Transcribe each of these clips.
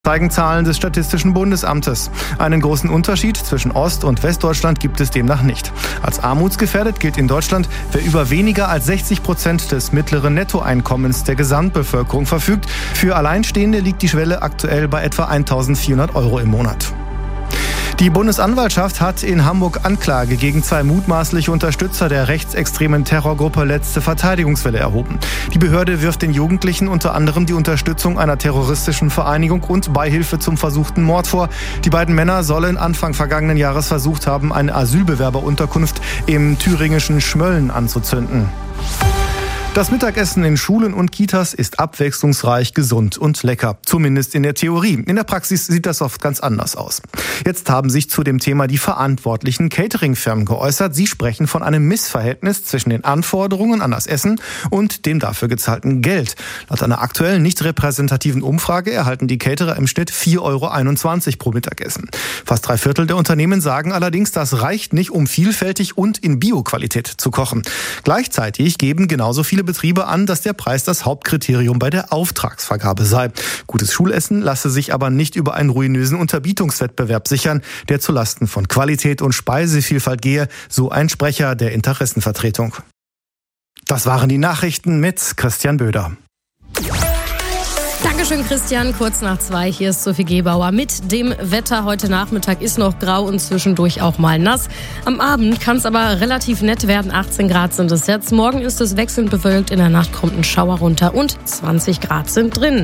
Zeigen Zahlen des Statistischen Bundesamtes. Einen großen Unterschied zwischen Ost- und Westdeutschland gibt es demnach nicht. Als armutsgefährdet gilt in Deutschland, wer über weniger als 60% des mittleren Nettoeinkommens der Gesamtbevölkerung verfügt. Für Alleinstehende liegt die Schwelle aktuell bei etwa 1.400 € im Monat. Die Bundesanwaltschaft hat in Hamburg Anklage gegen 2 mutmaßliche Unterstützer der rechtsextremen Terrorgruppe Letzte Verteidigungswelle erhoben. Die Behörde wirft den Jugendlichen unter anderem die Unterstützung einer terroristischen Vereinigung und Beihilfe zum versuchten Mord vor. Die beiden Männer sollen Anfang vergangenen Jahres versucht haben, eine Asylbewerberunterkunft im thüringischen Schmölln anzuzünden. Das Mittagessen in Schulen und Kitas ist abwechslungsreich, gesund und lecker. Zumindest in der Theorie. In der Praxis sieht das oft ganz anders aus. Jetzt haben sich zu dem Thema die verantwortlichen Catering-Firmen geäußert. Sie sprechen von einem Missverhältnis zwischen den Anforderungen an das Essen und dem dafür gezahlten Geld. Laut einer aktuellen, nicht repräsentativen Umfrage erhalten die Caterer im Schnitt 4,21 € pro Mittagessen. Fast 3/4 der Unternehmen sagen allerdings, das reicht nicht, um vielfältig und in Bioqualität zu kochen. Gleichzeitig geben genauso viele Betriebe an, dass der Preis das Hauptkriterium bei der Auftragsvergabe sei. Gutes Schulessen lasse sich aber nicht über einen ruinösen Unterbietungswettbewerb sichern, der zulasten von Qualität und Speisevielfalt gehe, so ein Sprecher der Interessenvertretung. Das waren die Nachrichten mit Christian Böder. Dankeschön, Christian. Kurz nach 2, hier ist Sophie Gebauer mit dem Wetter. Heute Nachmittag ist noch grau und zwischendurch auch mal nass. Am Abend kann es aber relativ nett werden. 18 Grad sind es jetzt. Morgen ist es wechselnd bewölkt. In der Nacht kommt ein Schauer runter und 20 Grad sind drin.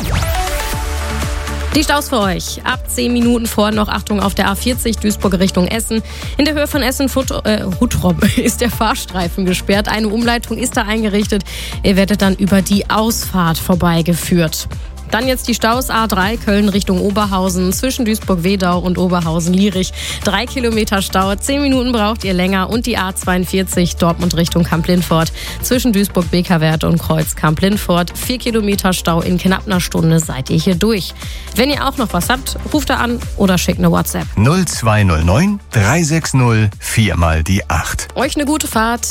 Die Staus für euch. Ab 10 Minuten vor noch Achtung auf der A40 Duisburg Richtung Essen. In der Höhe von Essen-Huttrop ist der Fahrstreifen gesperrt. Eine Umleitung ist da eingerichtet. Ihr werdet dann über die Ausfahrt vorbeigeführt. Dann jetzt die Staus A3 Köln Richtung Oberhausen zwischen Duisburg-Wedau und Oberhausen-Lierich. 3 Kilometer Stau, 10 Minuten braucht ihr länger. Und die A42 Dortmund Richtung Kamp-Lindfort zwischen Duisburg-Bekerwerth und Kreuz Kamp-Lindfort. 4 Kilometer Stau, in knapp einer Stunde seid ihr hier durch. Wenn ihr auch noch was habt, ruft da an oder schickt eine WhatsApp. 0209 360 4 mal die 8. Euch eine gute Fahrt.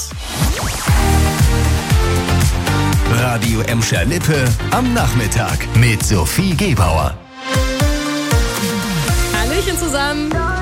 Radio Emscher-Lippe am Nachmittag mit Sophie Gebauer. Hallöchen zusammen.